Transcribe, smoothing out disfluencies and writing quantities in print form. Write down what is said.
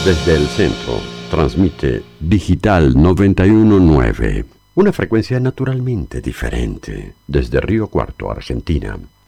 Desde el centro, transmite Digital 919, una frecuencia naturalmente diferente, desde Río Cuarto, Argentina.